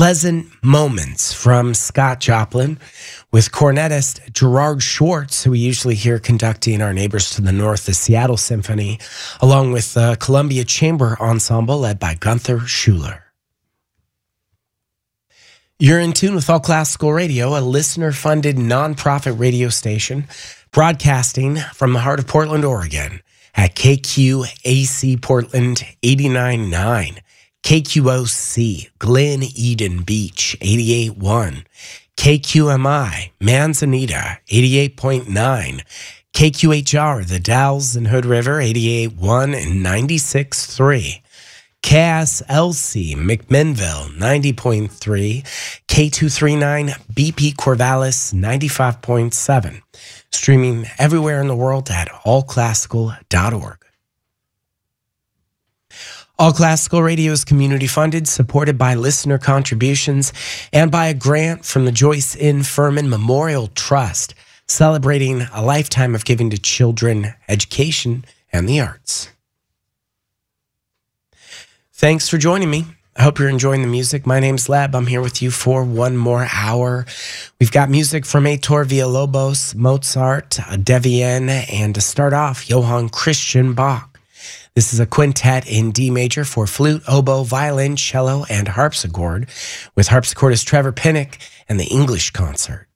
Pleasant Moments from Scott Joplin with cornetist Gerard Schwartz, who we usually hear conducting our neighbors to the north, the Seattle Symphony, along with the Columbia Chamber Ensemble led by Gunther Schuller. You're in tune with All Classical Radio, a listener-funded nonprofit radio station broadcasting from the heart of Portland, Oregon at KQAC Portland 89.9. KQOC, Glen Eden Beach, 88.1. KQMI, Manzanita, 88.9. KQHR, The Dalles and Hood River, 88.1 and 96.3. KSLC, McMinnville, 90.3. K239, BP Corvallis, 95.7. Streaming everywhere in the world at allclassical.org. All Classical Radio is community funded, supported by listener contributions, and by a grant from the Joyce N. Furman Memorial Trust, celebrating a lifetime of giving to children, education, and the arts. Thanks for joining me. I hope you're enjoying the music. My name's Leb. I'm here with you for one more hour. We've got music from Heitor Villalobos, Mozart, Devienne, and to start off, Johann Christian Bach. This is a quintet in D major for flute, oboe, violin, cello, and harpsichord, with harpsichordist Trevor Pinnock and the English Concert.